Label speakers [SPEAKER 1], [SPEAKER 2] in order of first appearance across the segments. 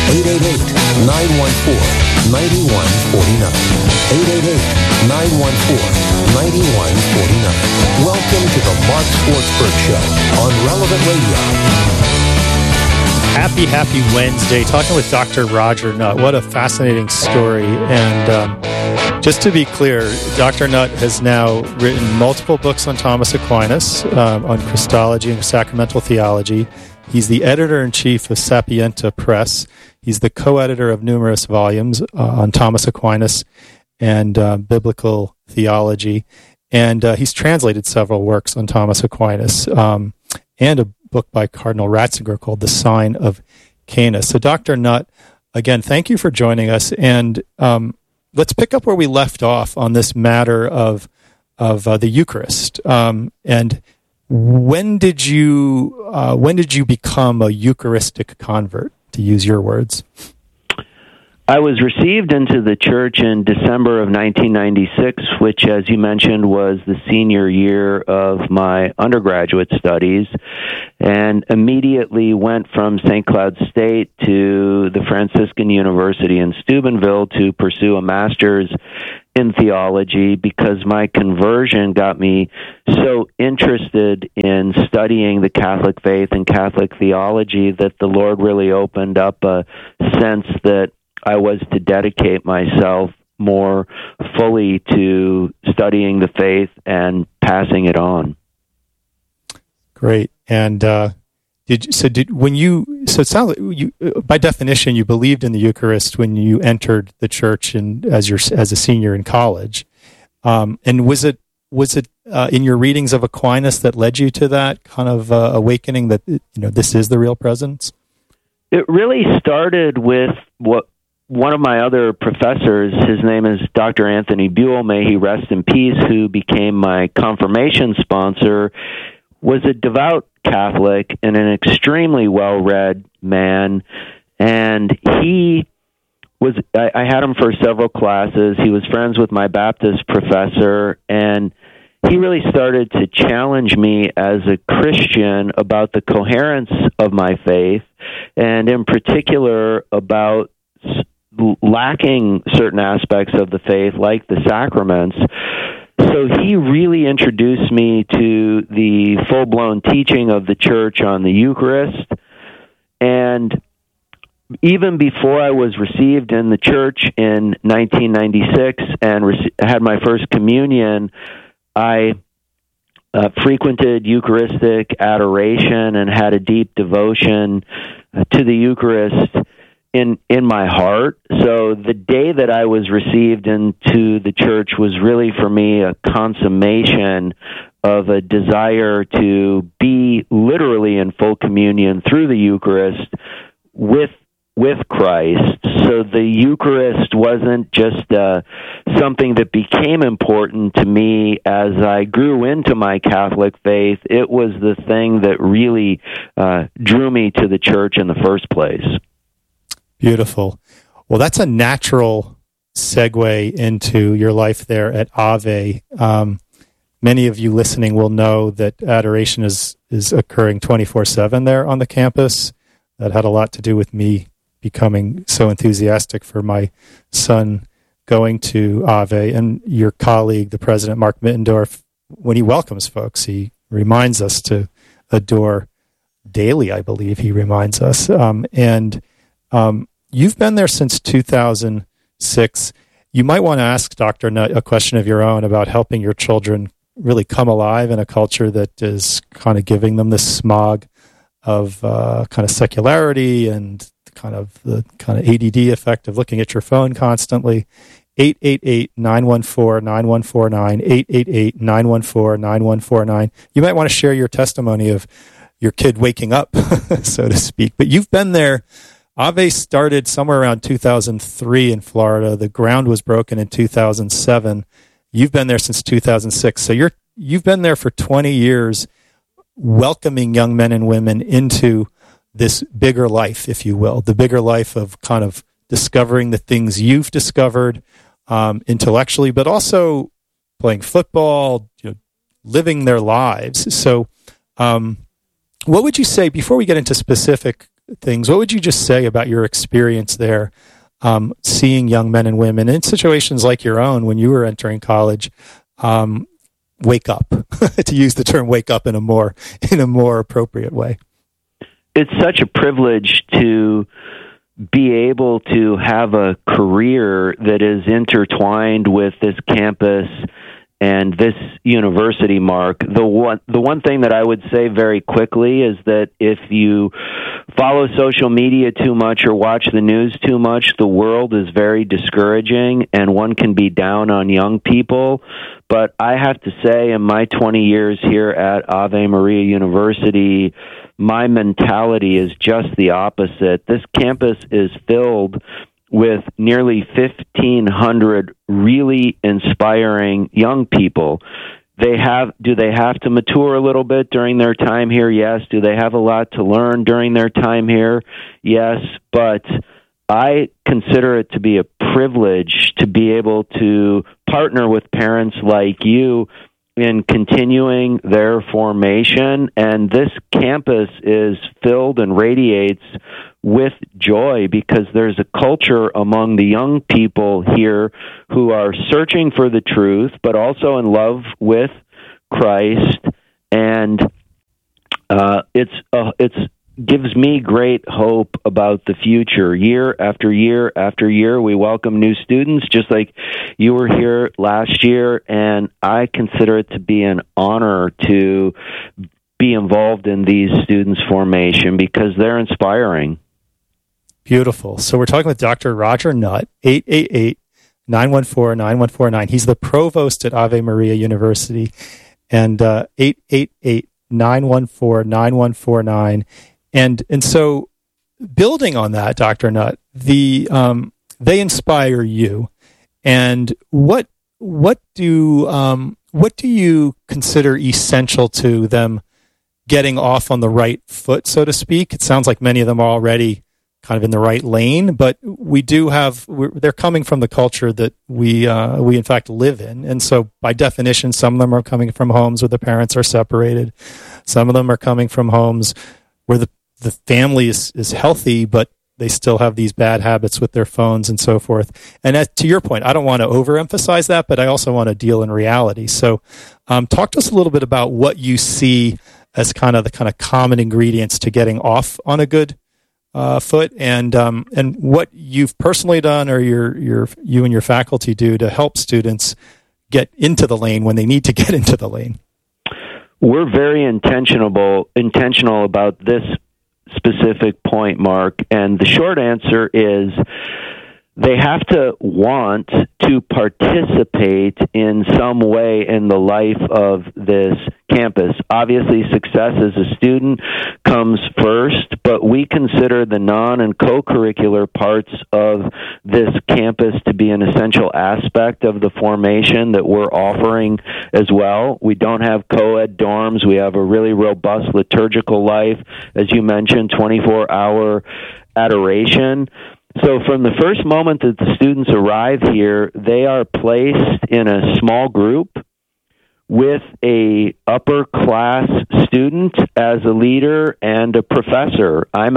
[SPEAKER 1] 888-914-9149. 888-914-9149. Welcome to the Mark Schwartzberg Show on Relevant Radio.
[SPEAKER 2] Happy Wednesday. Talking with Dr. Roger Nutt. What a fascinating story. And just to be clear, Dr. Nutt has now written multiple books on Thomas Aquinas, on Christology and sacramental theology. He's the editor-in-chief of Sapienta Press. He's the co-editor of numerous volumes on Thomas Aquinas and biblical theology. And he's translated several works on Thomas Aquinas and a book by Cardinal Ratzinger called The Sign of Cana. So Dr. Nutt, again, thank you for joining us. And let's pick up where we left off on this matter of the Eucharist. And when did you become a Eucharistic convert, to use your words?
[SPEAKER 3] I was received into the church in December of 1996, which, as you mentioned, was the senior year of my undergraduate studies, and immediately went from St. Cloud State to the Franciscan University in Steubenville to pursue a master's in theology, because my conversion got me so interested in studying the Catholic faith and Catholic theology that the Lord really opened up a sense that I was to dedicate myself more fully to studying the faith and passing it on.
[SPEAKER 2] Great. And it sounds like you, by definition, you believed in the Eucharist when you entered the church and as a senior in college. And was it in your readings of Aquinas that led you to that kind of awakening that this is the real presence?
[SPEAKER 3] It really started with one of my other professors, his name is Dr. Anthony Buell, may he rest in peace, who became my confirmation sponsor, was a devout Catholic and an extremely well-read man. And I had him for several classes. He was friends with my Baptist professor, and he really started to challenge me as a Christian about the coherence of my faith, and in particular about lacking certain aspects of the faith, like the sacraments. So he really introduced me to the full-blown teaching of the Church on the Eucharist. And even before I was received in the Church in 1996 and had my first communion, I frequented Eucharistic adoration and had a deep devotion to the Eucharist in my heart. So the day that I was received into the church was really for me a consummation of a desire to be literally in full communion through the Eucharist with Christ. So the Eucharist wasn't just something that became important to me as I grew into my Catholic faith. It was the thing that really drew me to the church in the first place.
[SPEAKER 2] Beautiful. Well, that's a natural segue into your life there at Ave. Many of you listening will know that adoration is occurring 24/7 there on the campus. That had a lot to do with me becoming so enthusiastic for my son going to Ave. And your colleague, the president, Mark Mittendorf, when he welcomes folks, he reminds us to adore daily, I believe he reminds us. You've been there since 2006. You might want to ask Dr. Nutt a question of your own about helping your children really come alive in a culture that is kind of giving them this smog of kind of secularity and the kind of ADD effect of looking at your phone constantly. 888-914-9149, 888-914-9149. You might want to share your testimony of your kid waking up, so to speak. But you've been there. Ave started somewhere around 2003 in Florida. The ground was broken in 2007. You've been there since 2006. So you've been there for 20 years, welcoming young men and women into this bigger life, if you will, the bigger life of kind of discovering the things you've discovered intellectually, but also playing football, living their lives. So what would you say, before we get into specific things, what would you just say about your experience there, seeing young men and women in situations like your own when you were entering college, wake up, to use the term wake up in a more appropriate way?
[SPEAKER 3] It's such a privilege to be able to have a career that is intertwined with this campus and this university, Mark. The one thing that I would say very quickly is that if you follow social media too much or watch the news too much, the world is very discouraging and one can be down on young people. But I have to say, in my 20 years here at Ave Maria University, my mentality is just the opposite. This campus is filled with nearly 1,500 really inspiring young people. Do they have to mature a little bit during their time here? Yes. Do they have a lot to learn during their time here? Yes. But I consider it to be a privilege to be able to partner with parents like you in continuing their formation, and this campus is filled and radiates with joy because there's a culture among the young people here who are searching for the truth, but also in love with Christ, and it's gives me great hope about the future. Year after year after year, we welcome new students, just like you were here last year, and I consider it to be an honor to be involved in these students' formation because they're inspiring.
[SPEAKER 2] Beautiful. So we're talking with Dr. Roger Nutt, 888-914-9149. He's the provost at Ave Maria University, and 888-914-9149. And so, building on that, Dr. Nutt, they inspire you. And what do you consider essential to them getting off on the right foot, so to speak? It sounds like many of them are already kind of in the right lane, but they're coming from the culture that we in fact live in. And so by definition, some of them are coming from homes where the parents are separated. Some of them are coming from homes where the family is healthy, but they still have these bad habits with their phones and so forth. And to your point, I don't want to overemphasize that, but I also want to deal in reality. So talk to us a little bit about what you see as the common ingredients to getting off on a good foot, and what you've personally done or you and your faculty do to help students get into the lane when they need to get into the lane.
[SPEAKER 3] We're very intentional about this specific point, Mark, and the short answer is they have to want to participate in some way in the life of this campus. Obviously, success as a student comes first, but we consider the non- and co-curricular parts of this campus to be an essential aspect of the formation that we're offering as well. We don't have co-ed dorms. We have a really robust liturgical life, as you mentioned, 24-hour adoration. So from the first moment that the students arrive here, they are placed in a small group with a upper class student as a leader and a professor. I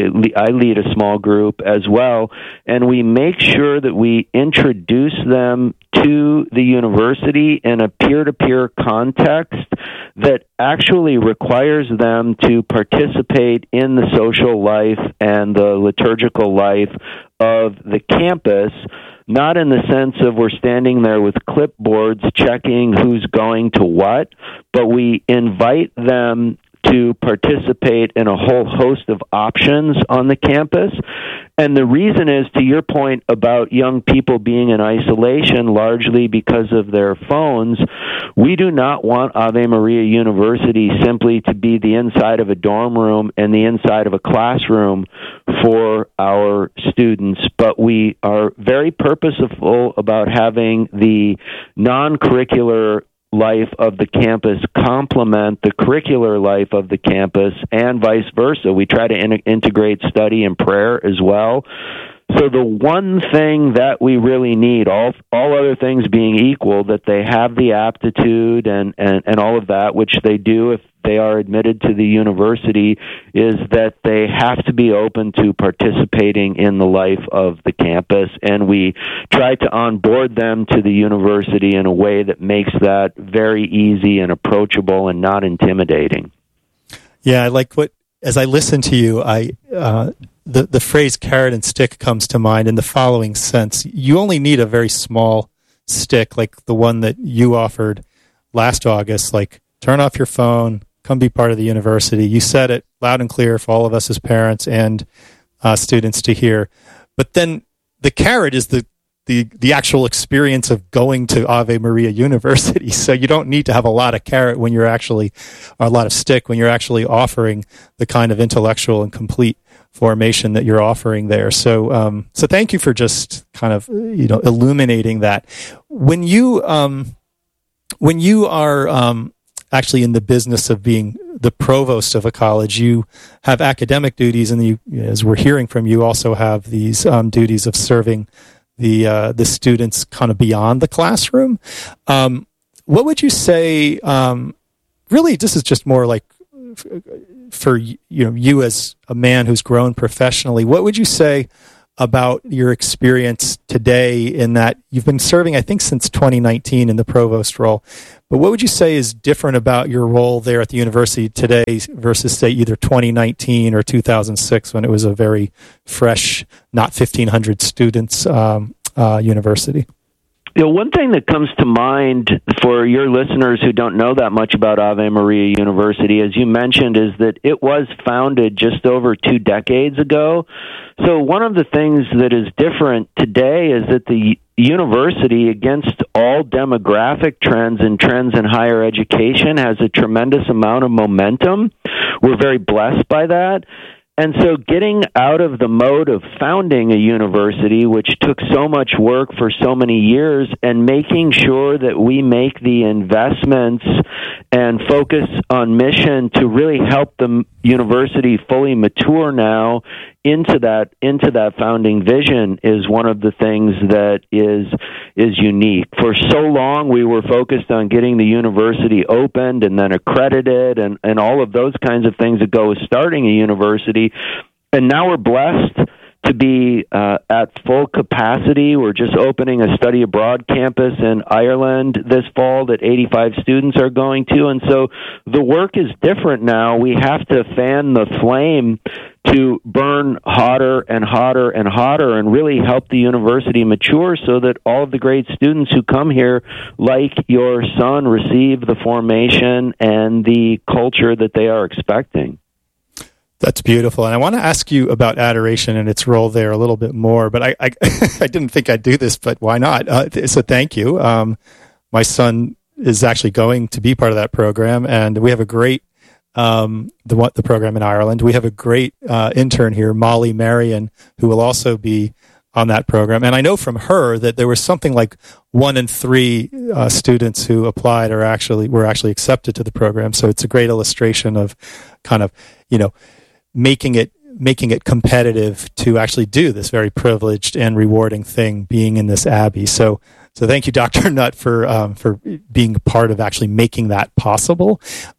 [SPEAKER 3] lead a small group as well, and we make sure that we introduce them to the university in a peer-to-peer context that actually requires them to participate in the social life and the liturgical life of the campus, not in the sense of we're standing there with clipboards checking who's going to what, but we invite them to participate in a whole host of options on the campus. And the reason is, to your point about young people being in isolation largely because of their phones, we do not want Ave Maria University simply to be the inside of a dorm room and the inside of a classroom for our students, but we are very purposeful about having the non-curricular life of the campus complement the curricular life of the campus and vice versa. We try to integrate study and prayer as well. So So the one thing that we really need, all other things being equal, that they have the aptitude and all of that, which they do if they are admitted to the university, is that they have to be open to participating in the life of the campus. And we try to onboard them to the university in a way that makes that very easy and approachable and not intimidating.
[SPEAKER 2] Yeah, I like as I listen to you, the phrase carrot and stick comes to mind in the following sense. You only need a very small stick, like the one that you offered last August, like turn off your phone, come be part of the university. You said it loud and clear for all of us as parents and students to hear. But then the carrot is the actual experience of going to Ave Maria University. So you don't need to have a lot of carrot when you're actually, or a lot of stick when you're actually offering the kind of intellectual and complete formation that you're offering there. So so thank you for just kind of illuminating that. When you are actually in the business of being the provost of a college, you have academic duties, and you, as we're hearing from you, also have these duties of serving the students kind of beyond the classroom. What would you say? Really, this is just more like for you as a man who's grown professionally. What would you say about your experience today in that you've been serving, I think, since 2019 in the provost role? But what would you say is different about your role there at the university today versus, say, either 2019 or 2006 when it was a very fresh, not 1,500 students university?
[SPEAKER 3] One thing that comes to mind for your listeners who don't know that much about Ave Maria University, as you mentioned, is that it was founded just over 2 decades ago. So one of the things that is different today is that the university, against all demographic trends and trends in higher education, has a tremendous amount of momentum. We're very blessed by that. And so getting out of the mode of founding a university, which took so much work for so many years, and making sure that we make the investments and focus on mission to really help the university fully mature now into that founding vision, is one of the things that is unique. For so long, we were focused on getting the university opened and then accredited and all of those kinds of things that go with starting a university. And now we're blessed to be at full capacity. We're just opening a study abroad campus in Ireland this fall that 85 students are going to. And so the work is different now. We have to fan the flame to burn hotter and hotter and hotter and really help the university mature so that all of the great students who come here, like your son, receive the formation and the culture that they are expecting.
[SPEAKER 2] That's beautiful. And I want to ask you about adoration and its role there a little bit more, but I I didn't think I'd do this, but why not? So thank you. My son is actually going to be part of that program, and we have a great the program in Ireland. We have a great intern here, Molly Marion, who will also be on that program. And I know from her that there was something like 1 in 3 students who applied were actually accepted to the program. So it's a great illustration of kind of, making it competitive to actually do this very privileged and rewarding thing, being in this abbey. So thank you, Dr. Nutt, for being a part of actually making that possible.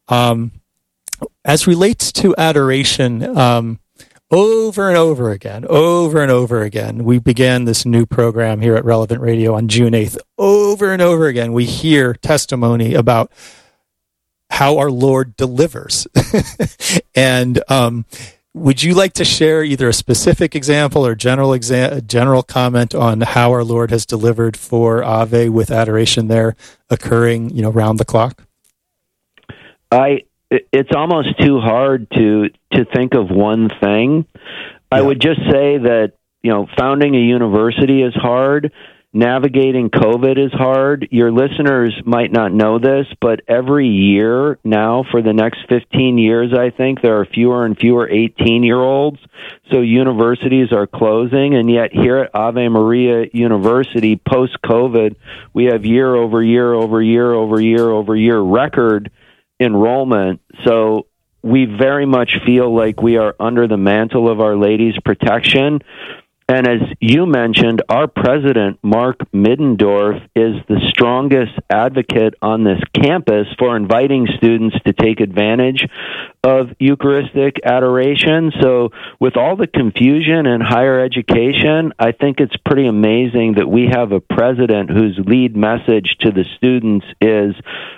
[SPEAKER 2] As relates to adoration, over and over again, we began this new program here at Relevant Radio on June 8th. Over and over again, we hear testimony about how our Lord delivers. And would you like to share either a specific example or general comment on how our Lord has delivered for Ave with adoration there occurring, round the clock?
[SPEAKER 3] It's almost too hard to think of one thing. I would just say that, founding a university is hard. Navigating COVID is hard. Your listeners might not know this, but every year now for the next 15 years, I think, there are fewer and fewer 18-year-olds. So universities are closing, and yet here at Ave Maria University, post-COVID, we have year over year over year over year over year record enrollment. So we very much feel like we are under the mantle of Our Lady's protection. And as you mentioned, our president, Mark Middendorf, is the strongest advocate on this campus for inviting students to take advantage of Eucharistic adoration. So with all the confusion in higher education, I think it's pretty amazing that we have a president whose lead message to the students is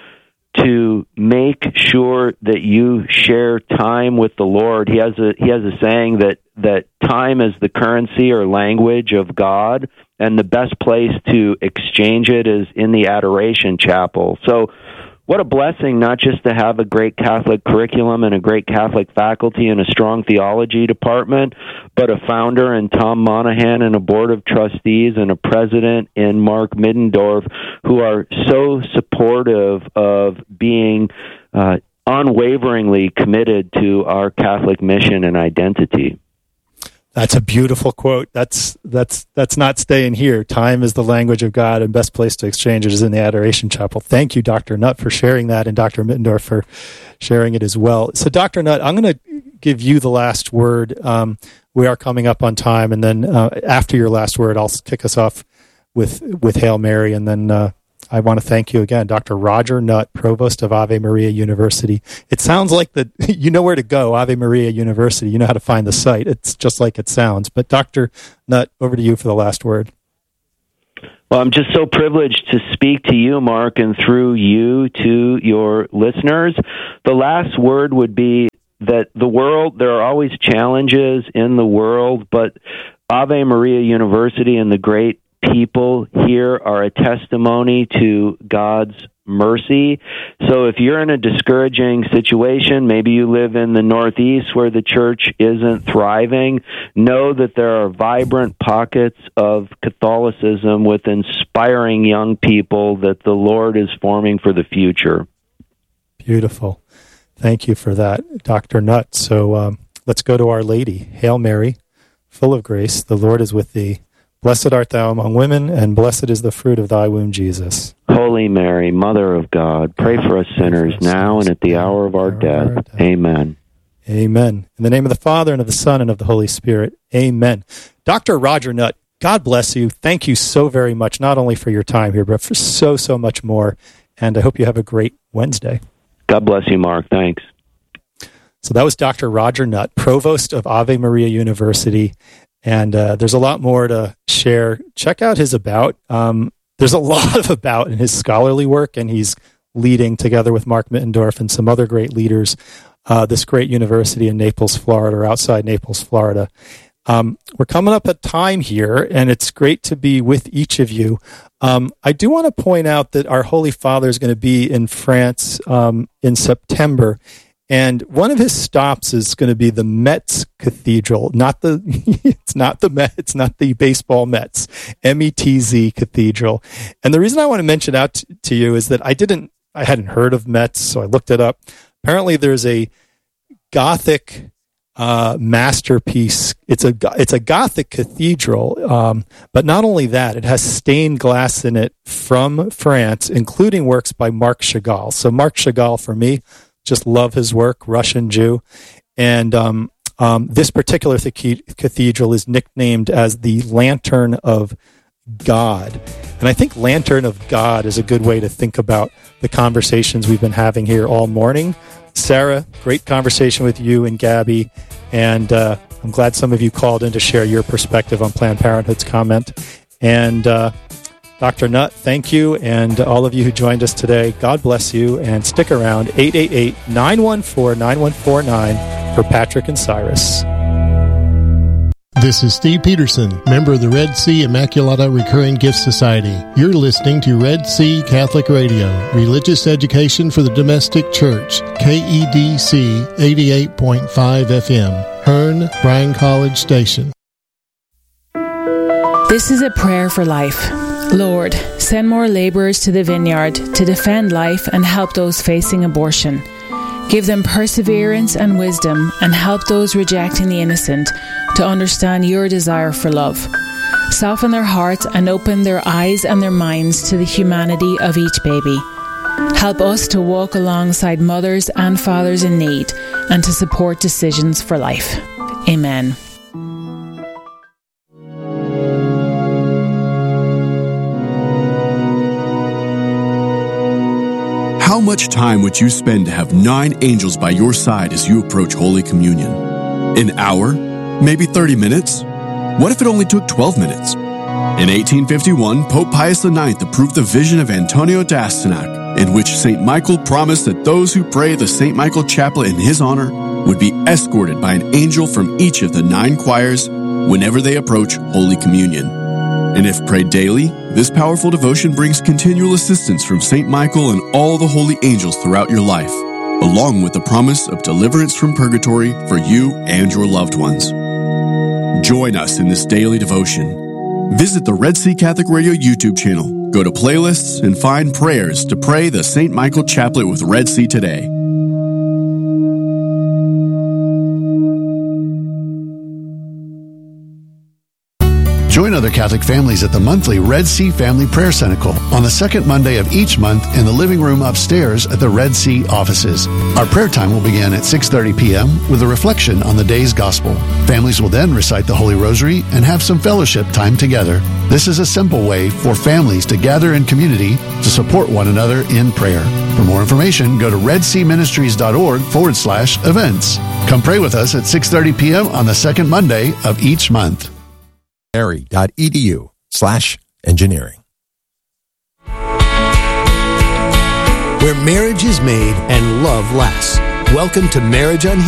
[SPEAKER 3] to make sure that you share time with the Lord. He has a saying that time is the currency or language of God, and the best place to exchange it is in the adoration chapel. So what a blessing not just to have a great Catholic curriculum and a great Catholic faculty and a strong theology department, but a founder in Tom Monahan and a board of trustees and a president in Mark Middendorf who are so supportive of being unwaveringly committed to our Catholic mission and identity.
[SPEAKER 2] That's a beautiful quote. That's not staying here. Time is the language of God, and best place to exchange it is in the Adoration Chapel. Thank you, Dr. Nutt, for sharing that, and Dr. Middendorf for sharing it as well. So, Dr. Nutt, I'm going to give you the last word. We are coming up on time, and then after your last word, I'll kick us off with Hail Mary, and then I want to thank you again, Dr. Roger Nutt, Provost of Ave Maria University. It sounds like you know where to go, Ave Maria University. You know how to find the site. It's just like it sounds. But Dr. Nutt, over to you for the last word.
[SPEAKER 3] Well, I'm just so privileged to speak to you, Mark, and through you to your listeners. The last word would be that there are always challenges in the world, but Ave Maria University and the great people here are a testimony to God's mercy. So if you're in a discouraging situation, maybe you live in the Northeast where the church isn't thriving, know that there are vibrant pockets of Catholicism with inspiring young people that the Lord is forming for the future. Beautiful.
[SPEAKER 2] Thank you for that, Dr. Nutt. So let's go to Our Lady. Hail Mary, full of grace, the Lord is with thee. Blessed art thou among women, and blessed is the fruit of thy womb, Jesus.
[SPEAKER 3] Holy Mary, Mother of God, pray for us sinners now and at the hour of our death. Amen.
[SPEAKER 2] Amen. In the name of the Father, and of the Son, and of the Holy Spirit. Amen. Dr. Roger Nutt, God bless you. Thank you so very much, not only for your time here, but for so much more. And I hope you have a great Wednesday.
[SPEAKER 3] God bless you, Mark. Thanks.
[SPEAKER 2] So that was Dr. Roger Nutt, Provost of Ave Maria University. And there's a lot more to share. Check out his about. There's a lot of about in his scholarly work, and he's leading, together with Mark Middendorf and some other great leaders, this great university in Naples, Florida, or outside Naples, Florida. We're coming up at time here, and it's great to be with each of you. I do want to point out that our Holy Father is going to be in France in September. And one of his stops is going to be the Metz Cathedral, it's not the baseball Mets, METZ Cathedral. And the reason I want to mention out to you is that I hadn't heard of Metz, so I looked it up. Apparently there's a Gothic masterpiece. It's a Gothic cathedral, but not only that, it has stained glass in it from France, including works by Marc Chagall. So Marc Chagall, for me, just love his work, Russian Jew. And this particular cathedral is nicknamed as the Lantern of God. And I think Lantern of God is a good way to think about the conversations we've been having here all morning. Sarah, great conversation with you and Gabby. And I'm glad some of you called in to share your perspective on Planned Parenthood's comment. And Dr. Nutt, thank you, and all of you who joined us today, God bless you, and stick around, 888-914-9149 for Patrick and Cyrus.
[SPEAKER 4] This is Steve Peterson, member of the Red Sea Immaculata Recurring Gift Society. You're listening to Red Sea Catholic Radio, religious education for the domestic church, KEDC 88.5 FM, Hearn, Bryan College Station.
[SPEAKER 5] This is a prayer for life. Lord, send more laborers to the vineyard to defend life and help those facing abortion. Give them perseverance and wisdom, and help those rejecting the innocent to understand your desire for love. Soften their hearts and open their eyes and their minds to the humanity of each baby. Help us to walk alongside mothers and fathers in need and to support decisions for life. Amen.
[SPEAKER 6] How much time would you spend to have 9 angels by your side as you approach Holy Communion? An hour? Maybe 30 minutes? What if it only took 12 minutes? In 1851, Pope Pius IX approved the vision of Antonio d'Astyanac, in which St. Michael promised that those who pray the St. Michael Chaplet in his honor would be escorted by an angel from each of the 9 choirs whenever they approach Holy Communion. And if prayed daily, this powerful devotion brings continual assistance from St. Michael and all the holy angels throughout your life, along with the promise of deliverance from purgatory for you and your loved ones. Join us in this daily devotion. Visit the Red Sea Catholic Radio YouTube channel, go to playlists, and find prayers to pray the St. Michael Chaplet with Red Sea today.
[SPEAKER 7] Join other Catholic families at the monthly Red Sea Family Prayer Cenacle on the second Monday of each month in the living room upstairs at the Red Sea offices. Our prayer time will begin at 6:30 p.m. with a reflection on the day's gospel. Families will then recite the Holy Rosary and have some fellowship time together. This is a simple way for families to gather in community to support one another in prayer. For more information, go to redseaministries.org/events. Come pray with us at 6:30 p.m. on the second Monday of each month.
[SPEAKER 1] Mary.edu/engineering. Where marriage is made and love lasts. Welcome to Marriage Unhinged.